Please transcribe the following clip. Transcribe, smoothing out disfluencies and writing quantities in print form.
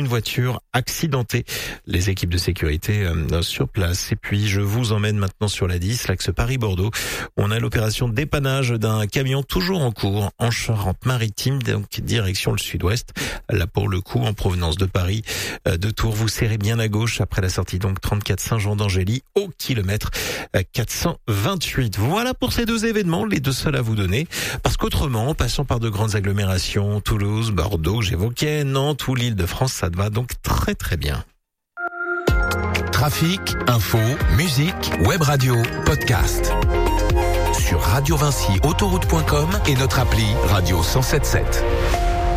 voiture accidentée. Les équipes de sécurité sur place. Et puis je vous emmène maintenant sur la 10, l'axe Paris-Bordeaux. On a l'opération de dépannage d'un camion toujours en cours en Charente-Maritime, donc direction le sud-ouest. Là pour le coup en provenance de Paris, de Tours. Vous serrez bien à gauche après la sortie donc 34 Saint-Jean d'Angély au kilomètre 428. Voilà pour ces deux événements, les deux seuls à vous donner. Parce qu'autrement, en passant par de grandes agglomérations, Toulouse, Bordeaux, j'évoquais, Nantes ou l'Île-de-France, ça va donc très très bien. Trafic, info, musique, web radio, podcast. Sur Radio Vinci, autoroute.com et notre appli Radio 107.7.